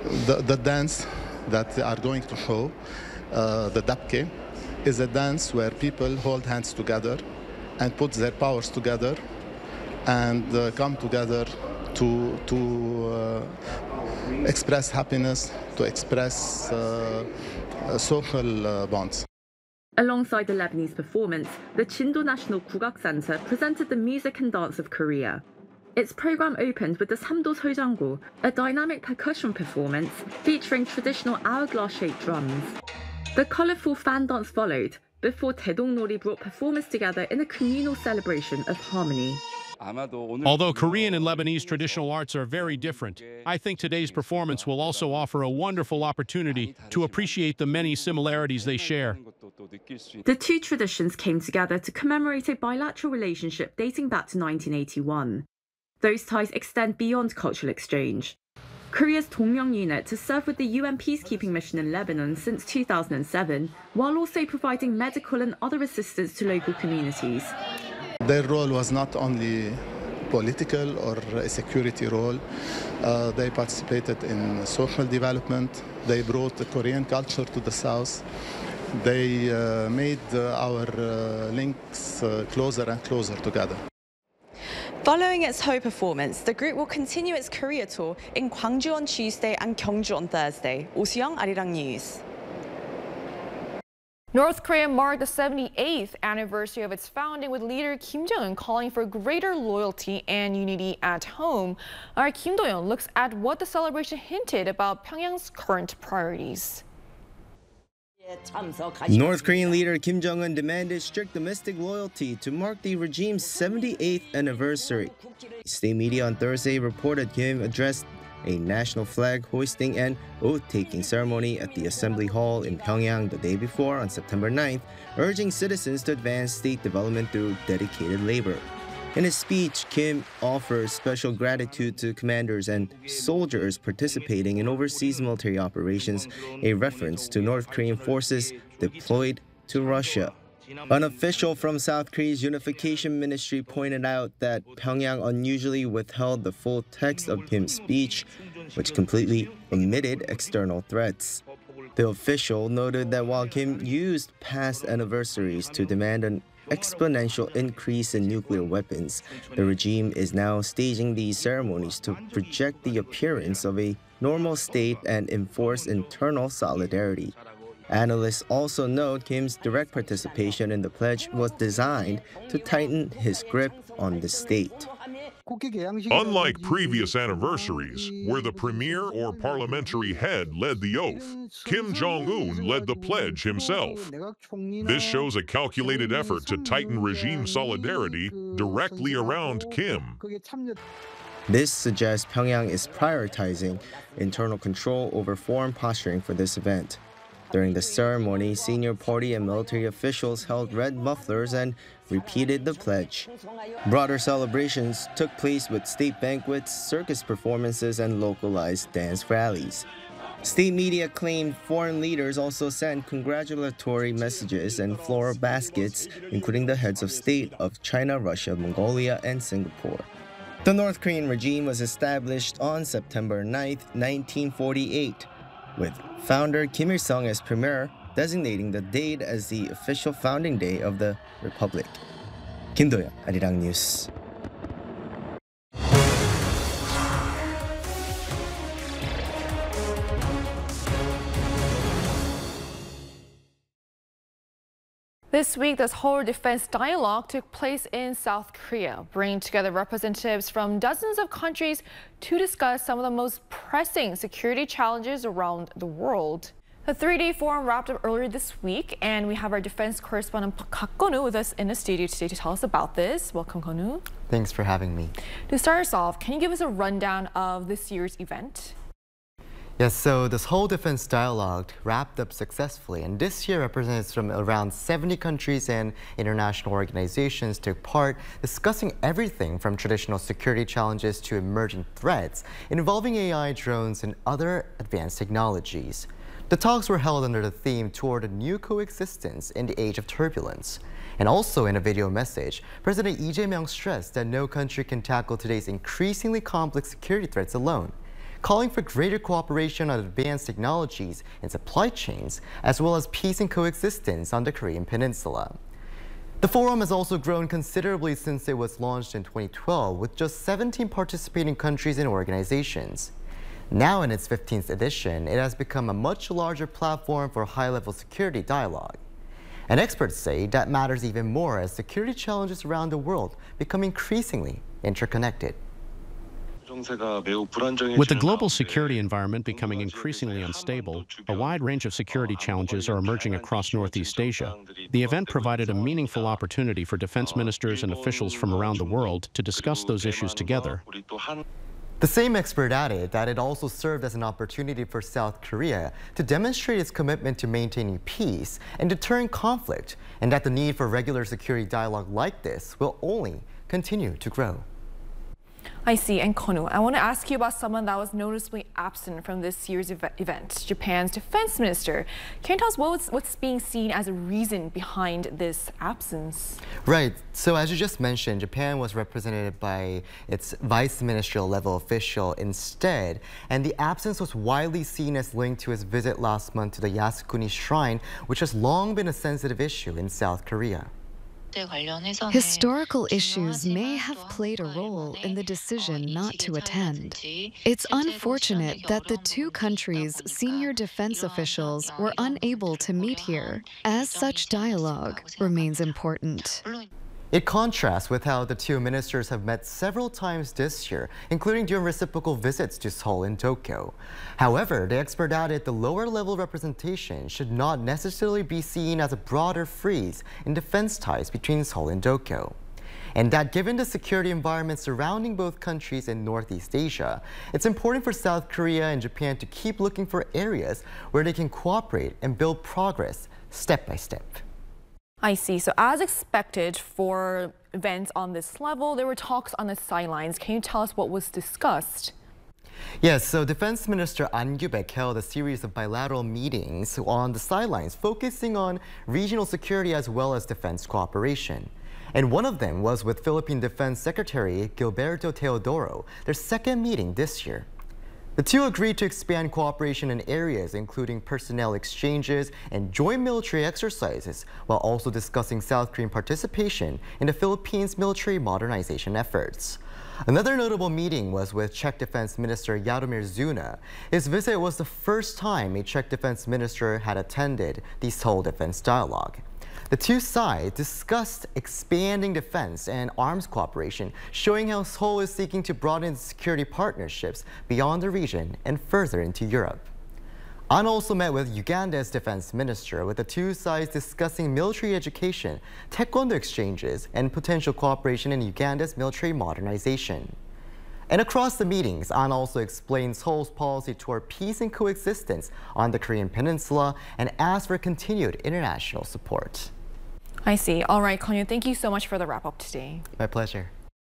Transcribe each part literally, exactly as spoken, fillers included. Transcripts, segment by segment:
the, the dance that they are going to show, uh, the dabke, is a dance where people hold hands together and put their powers together and uh, come together to, to uh, express happiness, to express uh, uh, social uh, bonds. Alongside the Lebanese performance, the Chindo National Kugak Center presented the music and dance of Korea. Its program opened with the Samdo Sojanggo, a dynamic percussion performance featuring traditional hourglass-shaped drums. The colourful fan dance followed, before Taedong Nori brought performers together in a communal celebration of harmony. Although Korean and Lebanese traditional arts are very different, I think today's performance will also offer a wonderful opportunity to appreciate the many similarities they share. The two traditions came together to commemorate a bilateral relationship dating back to nineteen eighty-one. Those ties extend beyond cultural exchange. Korea's Dongmyeong unit has served with the U N peacekeeping mission in Lebanon since two thousand seven, while also providing medical and other assistance to local communities. Their role was not only political or a security role. Uh, they participated in social development. They brought the Korean culture to the south. They uh, made uh, our uh, links uh, closer and closer together. Following its Ho performance, the group will continue its Korea tour in Gwangju on Tuesday and Gyeongju on Thursday. Oh Soo-young, Arirang News. North Korea marked the seventy-eighth anniversary of its founding, with leader Kim Jong-un calling for greater loyalty and unity at home. Our Kim Do-yeon looks at what the celebration hinted about Pyongyang's current priorities. North Korean leader Kim Jong-un demanded strict domestic loyalty to mark the regime's seventy-eighth anniversary. State media on Thursday reported Kim addressed a national flag hoisting and oath-taking ceremony at the Assembly Hall in Pyongyang the day before on September ninth, urging citizens to advance state development through dedicated labor. In his speech, Kim offers special gratitude to commanders and soldiers participating in overseas military operations, a reference to North Korean forces deployed to Russia. An official from South Korea's Unification Ministry pointed out that Pyongyang unusually withheld the full text of Kim's speech, which completely omitted external threats. The official noted that while Kim used past anniversaries to demand an exponential increase in nuclear weapons, the regime is now staging these ceremonies to project the appearance of a normal state and enforce internal solidarity. Analysts also note Kim's direct participation in the pledge was designed to tighten his grip on the state. Unlike previous anniversaries, where the premier or parliamentary head led the oath, Kim Jong-un led the pledge himself. This shows a calculated effort to tighten regime solidarity directly around Kim. This suggests Pyongyang is prioritizing internal control over foreign posturing for this event. During the ceremony, senior party and military officials held red mufflers and repeated the pledge. Broader celebrations took place with state banquets, circus performances, and localized dance rallies. State media claimed foreign leaders also sent congratulatory messages and floral baskets, including the heads of state of China, Russia, Mongolia, and Singapore. The North Korean regime was established on September ninth, nineteen forty-eight. With founder Kim Il-sung as premier, designating the date as the official founding day of the Republic. Kim Do-yeon, Arirang News. This week, the Seoul Defense Dialogue took place in South Korea, bringing together representatives from dozens of countries to discuss some of the most pressing security challenges around the world. The three-day forum wrapped up earlier this week, and we have our defense correspondent Kak Konu with us in the studio today to tell us about this. Welcome, Konu. Thanks for having me. To start us off, can you give us a rundown of this year's event? Yes, so this whole defense dialogue wrapped up successfully, and this year representatives from around seventy countries and international organizations took part, discussing everything from traditional security challenges to emerging threats involving A I, drones, and other advanced technologies. The talks were held under the theme Toward a New Coexistence in the Age of Turbulence. And also in a video message, President Lee Jae-myung stressed that no country can tackle today's increasingly complex security threats alone. calling for greater cooperation on advanced technologies and supply chains, as well as peace and coexistence on the Korean Peninsula. The forum has also grown considerably since it was launched in twenty twelve, with just seventeen participating countries and organizations. Now in its fifteenth edition, it has become a much larger platform for high-level security dialogue. And experts say that matters even more as security challenges around the world become increasingly interconnected. With the global security environment becoming increasingly unstable, a wide range of security challenges are emerging across Northeast Asia. The event provided a meaningful opportunity for defense ministers and officials from around the world to discuss those issues together. The same expert added that it also served as an opportunity for South Korea to demonstrate its commitment to maintaining peace and deterring conflict, and that the need for regular security dialogue like this will only continue to grow. I see. And Konu, I want to ask you about someone that was noticeably absent from this year's ev event, Japan's defense minister. Can you tell us what's, what's being seen as a reason behind this absence? Right. So as you just mentioned, Japan was represented by its vice ministerial level official instead, and the absence was widely seen as linked to his visit last month to the Yasukuni Shrine, which has long been a sensitive issue in South Korea. Historical issues may have played a role in the decision not to attend. It's unfortunate that the two countries' senior defense officials were unable to meet here, as such dialogue remains important. It contrasts with how the two ministers have met several times this year, including during reciprocal visits to Seoul and Tokyo. However, the expert added the lower-level representation should not necessarily be seen as a broader freeze in defense ties between Seoul and Tokyo. And that given the security environment surrounding both countries in Northeast Asia, it's important for South Korea and Japan to keep looking for areas where they can cooperate and build progress step by step. I see. So as expected for events on this level, there were talks on the sidelines. Can you tell us what was discussed? Yes, so Defense Minister An Gyu-baek held a series of bilateral meetings on the sidelines, focusing on regional security as well as defense cooperation. And one of them was with Philippine Defense Secretary Gilberto Teodoro, their second meeting this year. The two agreed to expand cooperation in areas including personnel exchanges and joint military exercises, while also discussing South Korean participation in the Philippines' military modernization efforts. Another notable meeting was with Czech Defense Minister Jaromír Zuna. His visit was the first time a Czech defense minister had attended the Seoul Defense Dialogue. The two sides discussed expanding defense and arms cooperation, showing how Seoul is seeking to broaden security partnerships beyond the region and further into Europe. An also met with Uganda's defense minister, with the two sides discussing military education, taekwondo exchanges, and potential cooperation in Uganda's military modernization. And across the meetings, An also explained Seoul's policy toward peace and coexistence on the Korean Peninsula and asked for continued international support. I see. All right, Konyo, thank you so much for the wrap-up today. My pleasure.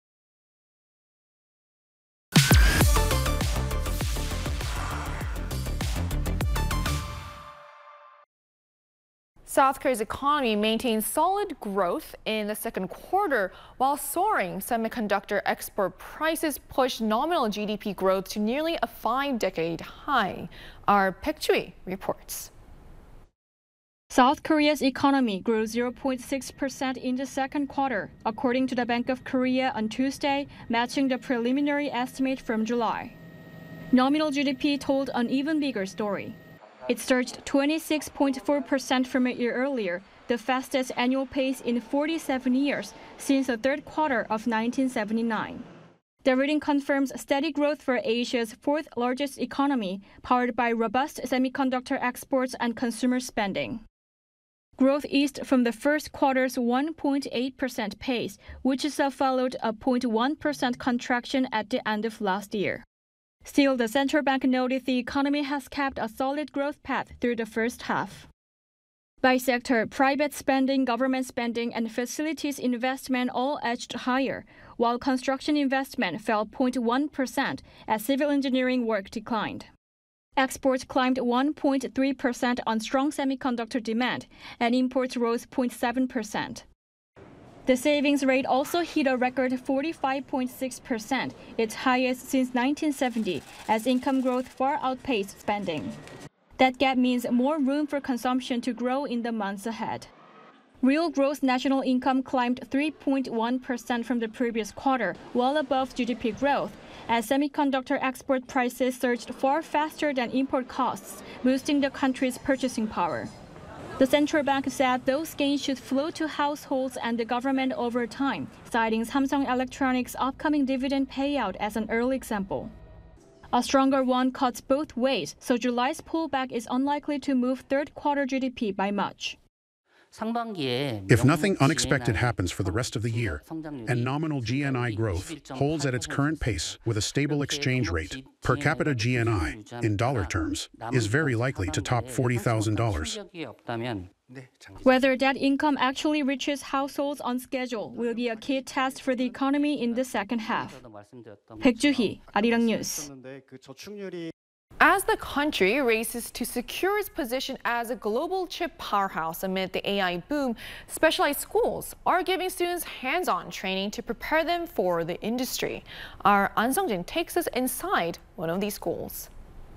South Korea's economy maintained solid growth in the second quarter, while soaring semiconductor export prices pushed nominal G D P growth to nearly a five-decade high. Our Baek Ju-hee reports. South Korea's economy grew zero point six percent in the second quarter, according to the Bank of Korea on Tuesday, matching the preliminary estimate from July. Nominal G D P told an even bigger story. It surged twenty-six point four percent from a year earlier, the fastest annual pace in forty-seven years since the third quarter of nineteen seventy-nine. The reading confirms steady growth for Asia's fourth largest economy, powered by robust semiconductor exports and consumer spending. Growth eased from the first quarter's one point eight percent pace, which is followed a zero point one percent contraction at the end of last year. Still, the central bank noted the economy has kept a solid growth path through the first half. By sector, private spending, government spending, and facilities investment all edged higher, while construction investment fell zero point one percent as civil engineering work declined. Exports climbed one point three percent on strong semiconductor demand, and imports rose zero point seven percent. The savings rate also hit a record forty-five point six percent, its highest since nineteen seventy, as income growth far outpaced spending. That gap means more room for consumption to grow in the months ahead. Real gross national income climbed three point one percent from the previous quarter, well above G D P growth, as semiconductor export prices surged far faster than import costs, boosting the country's purchasing power. The central bank said those gains should flow to households and the government over time, citing Samsung Electronics' upcoming dividend payout as an early example. A stronger won cuts both ways, so July's pullback is unlikely to move third quarter G D P by much. If nothing unexpected happens for the rest of the year, and nominal G N I growth holds at its current pace with a stable exchange rate, per capita G N I, in dollar terms, is very likely to top forty thousand dollars. Whether that income actually reaches households on schedule will be a key test for the economy in the second half. 백주희, 아리랑 뉴스. As the country races to secure its position as a global chip powerhouse amid the A I boom, specialized schools are giving students hands-on training to prepare them for the industry. Our An Sung-jin takes us inside one of these schools.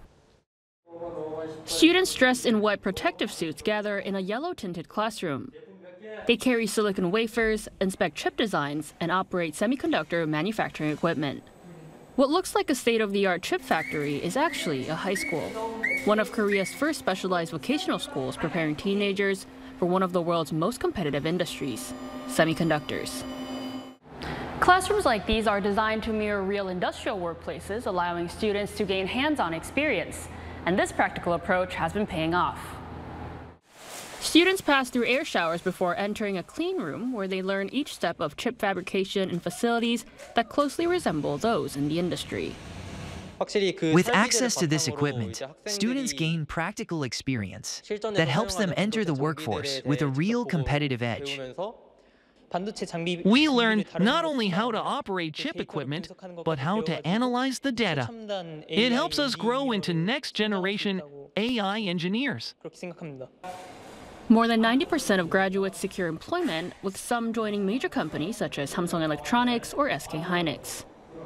Students dressed in white protective suits gather in a yellow-tinted classroom. They carry silicon wafers, inspect chip designs, and operate semiconductor manufacturing equipment. What looks like a state-of-the-art chip factory is actually a high school, one of Korea's first specialized vocational schools preparing teenagers for one of the world's most competitive industries, semiconductors. Classrooms like these are designed to mirror real industrial workplaces, allowing students to gain hands-on experience. And this practical approach has been paying off. Students pass through air showers before entering a clean room where they learn each step of chip fabrication in facilities that closely resemble those in the industry. With access to this equipment, students gain practical experience that helps them enter the workforce with a real competitive edge. We learn not only how to operate chip equipment, but how to analyze the data. It helps us grow into next-generation A I engineers. More than ninety percent of graduates secure employment, with some joining major companies such as Samsung Electronics or S K Hynix.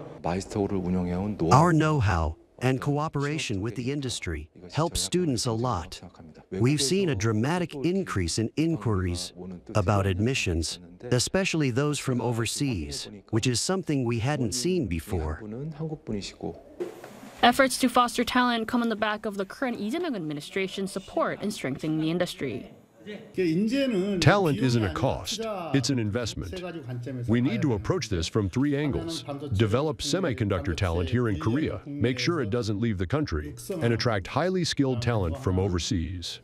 Our know-how and cooperation with the industry helps students a lot. We've seen a dramatic increase in inquiries about admissions, especially those from overseas, which is something we hadn't seen before. Efforts to foster talent come on the back of the current Lee Jae-myung administration's support in strengthening the industry. Talent isn't a cost, it's an investment. We need to approach this from three angles. Develop semiconductor talent here in Korea, make sure it doesn't leave the country, and attract highly skilled talent from overseas.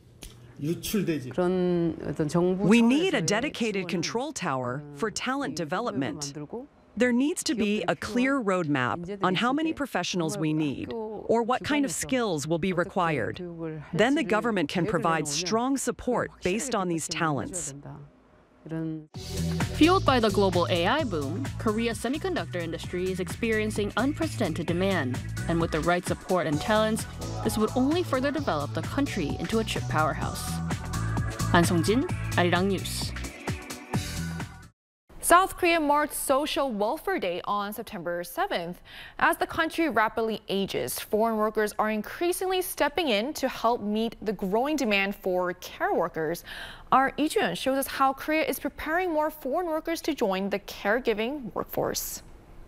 We need a dedicated control tower for talent development. There needs to be a clear roadmap on how many professionals we need, or what kind of skills will be required. Then the government can provide strong support based on these talents. Fueled by the global A I boom, Korea's semiconductor industry is experiencing unprecedented demand. And with the right support and talents, this would only further develop the country into a chip powerhouse. An Sung-jin, Arirang News. South Korea marked Social Welfare Day on September seventh. As the country rapidly ages, foreign workers are increasingly stepping in to help meet the growing demand for care workers. Our Lee Ju-yeon shows us how Korea is preparing more foreign workers to join the caregiving workforce.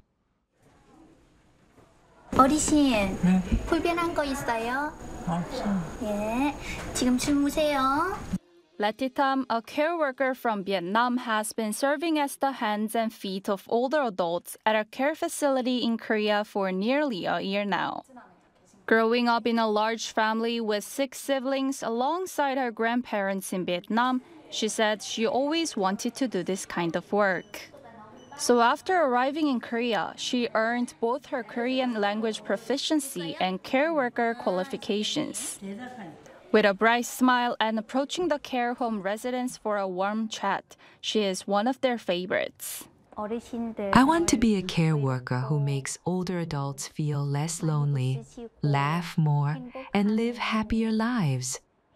어르신, 불편한 거 있어요? 없어. 예, 지금 주무세요. Leti Tham, a care worker from Vietnam, has been serving as the hands and feet of older adults at a care facility in Korea for nearly a year now. Growing up in a large family with six siblings alongside her grandparents in Vietnam, she said she always wanted to do this kind of work. So after arriving in Korea, she earned both her Korean language proficiency and care worker qualifications. With a bright smile and approaching the care home residents for a warm chat, she is one of their favorites. I want to be a care worker who makes older adults feel less lonely, laugh more, and live happier lives.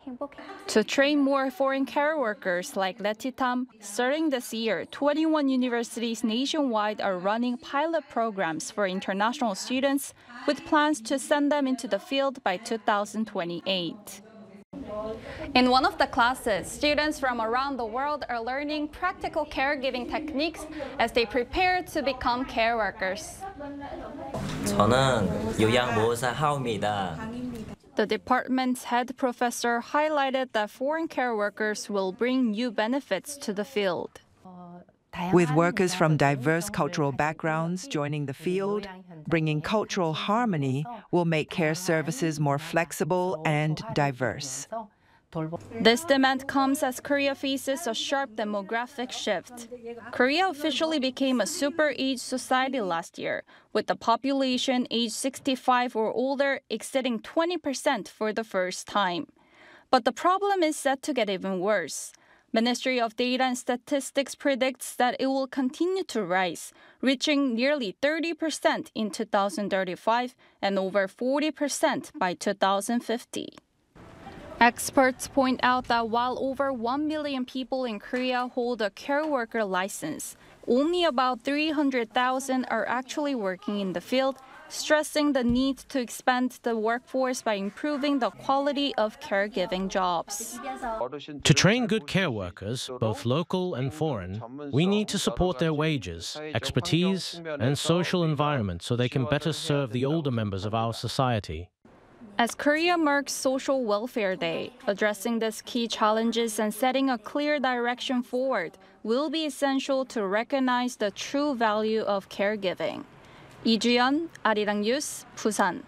To train more foreign care workers like Leti Tam, starting this year, twenty-one universities nationwide are running pilot programs for international students with plans to send them into the field by two thousand twenty-eight. In one of the classes, students from around the world are learning practical caregiving techniques as they prepare to become care workers. 저는 요양보호사 하우입니다. The department's head professor highlighted that foreign care workers will bring new benefits to the field. With workers from diverse cultural backgrounds joining the field, bringing cultural harmony will make care services more flexible and diverse. This demand comes as Korea faces a sharp demographic shift. Korea officially became a super-aged society last year, with the population aged sixty-five or older exceeding twenty percent for the first time. But the problem is set to get even worse. Ministry of Data and Statistics predicts that it will continue to rise, reaching nearly thirty percent in two thousand thirty-five and over forty percent by two thousand fifty. Experts point out that while over one million people in Korea hold a care worker license, only about three hundred thousand are actually working in the field, stressing the need to expand the workforce by improving the quality of caregiving jobs. To train good care workers, both local and foreign, we need to support their wages, expertise, and social environment so they can better serve the older members of our society. As Korea marks Social Welfare Day, addressing these key challenges and setting a clear direction forward will be essential to recognize the true value of caregiving. Lee Ju-yeon, Arirang News, Busan.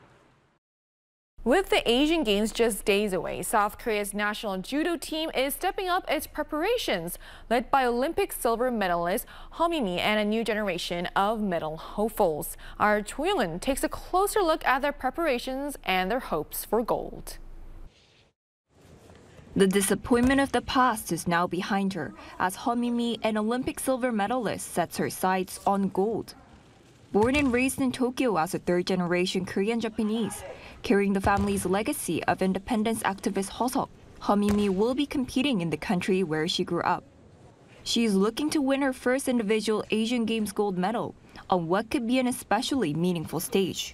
With the Asian Games just days away, South Korea's national judo team is stepping up its preparations, led by Olympic silver medalist Heo Mi and a new generation of medal hopefuls. Our Cho Young-eun takes a closer look at their preparations and their hopes for gold. The disappointment of the past is now behind her, as Heo Mi, an Olympic silver medalist, sets her sights on gold. Born and raised in Tokyo as a third-generation Korean-Japanese, carrying the family's legacy of independence activist Heo Seok, Heo Mi will be competing in the country where she grew up. She is looking to win her first individual Asian Games gold medal on what could be an especially meaningful stage.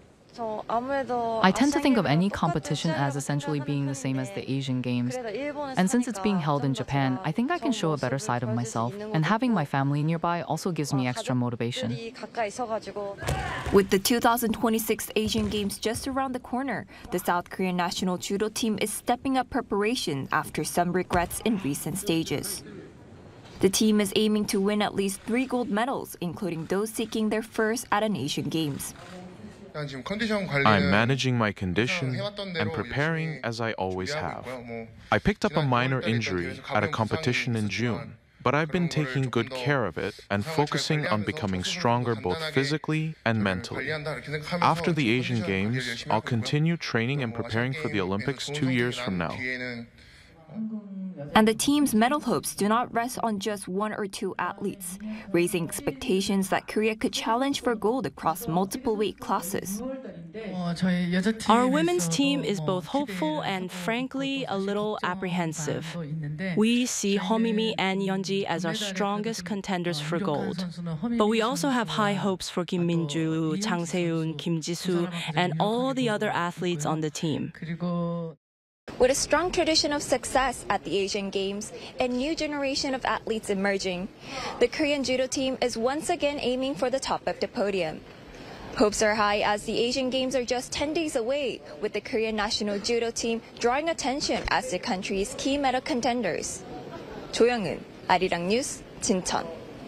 I tend to think of any competition as essentially being the same as the Asian Games. And since it's being held in Japan, I think I can show a better side of myself. And having my family nearby also gives me extra motivation. With the two thousand twenty-six Asian Games just around the corner, the South Korean national judo team is stepping up preparation after some regrets in recent stages. The team is aiming to win at least three gold medals, including those seeking their first at an Asian Games. I'm managing my condition and preparing as I always have. I picked up a minor injury at a competition in June, but I've been taking good care of it and focusing on becoming stronger both physically and mentally. After the Asian Games, I'll continue training and preparing for the Olympics two years from now. And the team's medal hopes do not rest on just one or two athletes, raising expectations that Korea could challenge for gold across multiple weight classes. Our women's team is both hopeful and, frankly, a little apprehensive. We see Heo Mi and Yeonji as our strongest contenders for gold. But we also have high hopes for Kim Min-ju, Chang Se-yoon, Kim Ji-soo, and all the other athletes on the team. With a strong tradition of success at the Asian Games and new generation of athletes emerging, the Korean judo team is once again aiming for the top of the podium. Hopes are high as the Asian Games are just ten days away, with the Korean national judo team drawing attention as the country's key medal contenders. Cho Young-eun, Arirang News, Jincheon.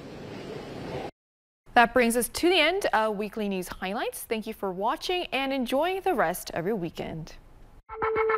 That brings us to the end of Weekly News Highlights. Thank you for watching and enjoy the rest of your weekend.